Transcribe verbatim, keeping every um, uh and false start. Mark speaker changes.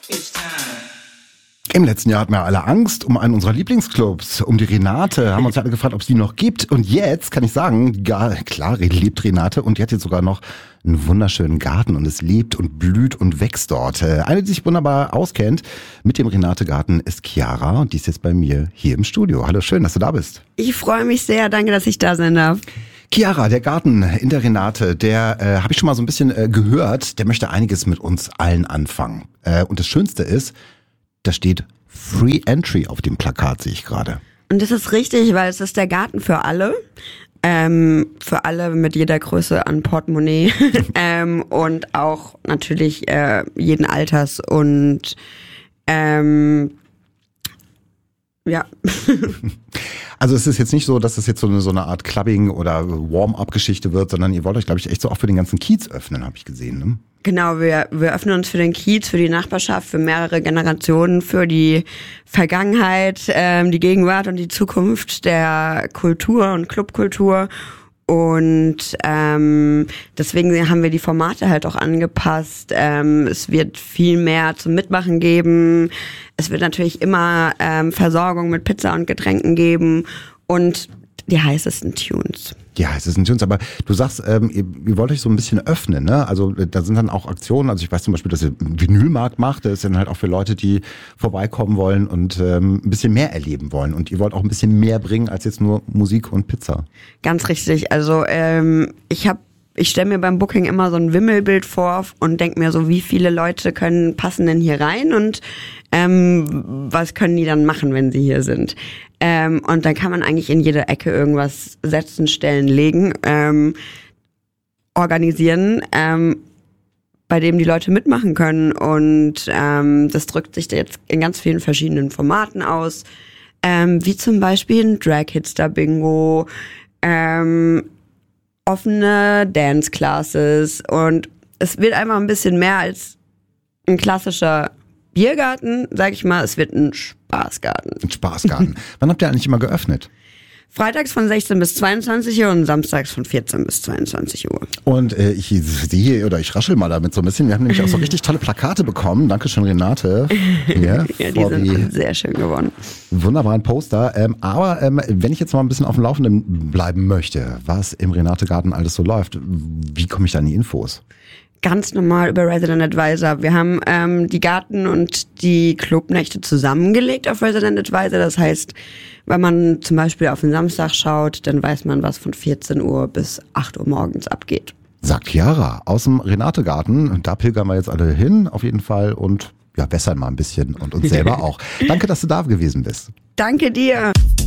Speaker 1: Im letzten Jahr hatten wir alle Angst um einen unserer Lieblingsclubs, um die Renate. Haben uns alle gefragt, ob es die noch gibt. Und jetzt kann ich sagen, ja, klar lebt Renate und die hat jetzt sogar noch einen wunderschönen Garten und es lebt und blüht und wächst dort. Eine, die sich wunderbar auskennt mit dem Renate-Garten, ist Chiara und die ist jetzt bei mir hier im Studio. Hallo, schön, dass du da bist.
Speaker 2: Ich freue mich sehr, danke, dass ich da sein darf.
Speaker 1: Chiara, der Garten in der Renate, der äh, habe ich schon mal so ein bisschen äh, gehört, der möchte einiges mit uns allen anfangen. Äh, und das Schönste ist, da steht Free Entry auf dem Plakat, sehe ich gerade.
Speaker 2: Und das ist richtig, weil es ist der Garten für alle. Ähm, für alle mit jeder Größe an Portemonnaie. ähm, und auch natürlich äh, jeden Alters und ähm, ja.
Speaker 1: Also es ist jetzt nicht so, dass es jetzt so eine, so eine Art Clubbing- oder Warm-up-Geschichte wird, sondern ihr wollt euch, glaube ich, echt so auch für den ganzen Kiez öffnen, habe ich gesehen, ne?
Speaker 2: Genau, wir, wir öffnen uns für den Kiez, für die Nachbarschaft, für mehrere Generationen, für die Vergangenheit, ähm, die Gegenwart und die Zukunft der Kultur und Clubkultur. Und ähm, deswegen haben wir die Formate halt auch angepasst. Ähm, es wird viel mehr zum Mitmachen geben. Es wird natürlich immer ähm, Versorgung mit Pizza und Getränken geben und die heißesten Tunes.
Speaker 1: Die heißesten Tunes, aber du sagst, ähm, ihr, ihr wollt euch so ein bisschen öffnen, ne? Also da sind dann auch Aktionen, also ich weiß zum Beispiel, dass ihr einen Vinylmarkt macht, das ist dann halt auch für Leute, die vorbeikommen wollen und ähm, ein bisschen mehr erleben wollen und ihr wollt auch ein bisschen mehr bringen als jetzt nur Musik und Pizza.
Speaker 2: Ganz richtig, also ähm, ich habe Ich stelle mir beim Booking immer so ein Wimmelbild vor und denke mir so, wie viele Leute können passen denn hier rein und ähm, was können die dann machen, wenn sie hier sind. Ähm, und dann kann man eigentlich in jede Ecke irgendwas setzen, stellen, legen, ähm, organisieren, ähm, bei dem die Leute mitmachen können. Und ähm, das drückt sich jetzt in ganz vielen verschiedenen Formaten aus, ähm, wie zum Beispiel ein Drag-Hitster-Bingo, ähm, offene Dance-Classes und es wird einfach ein bisschen mehr als ein klassischer Biergarten, sag ich mal, es wird ein Spaßgarten.
Speaker 1: Ein Spaßgarten. Wann habt ihr eigentlich immer geöffnet?
Speaker 2: Freitags von sechzehn bis zweiundzwanzig Uhr und samstags von vierzehn bis zweiundzwanzig Uhr.
Speaker 1: Und äh, ich sehe, oder ich raschel mal damit so ein bisschen, wir haben nämlich auch so richtig tolle Plakate bekommen. Dankeschön, Renate.
Speaker 2: Ja, ja die sind sehr schön geworden.
Speaker 1: Wunderbaren Poster. Ähm, aber ähm, wenn ich jetzt mal ein bisschen auf dem Laufenden bleiben möchte, was im Renate-Garten alles so läuft, wie komme ich da an die Infos?
Speaker 2: Ganz normal über Resident Advisor. Wir haben ähm, die Garten- und die Clubnächte zusammengelegt auf Resident Advisor. Das heißt, wenn man zum Beispiel auf den Samstag schaut, dann weiß man, was von vierzehn Uhr bis acht Uhr morgens abgeht.
Speaker 1: Sagt Chiara aus dem Renate-Garten. Da pilgern wir jetzt alle hin, auf jeden Fall. Und ja, bessern mal ein bisschen und uns selber auch. Danke, dass du da gewesen bist.
Speaker 2: Danke dir.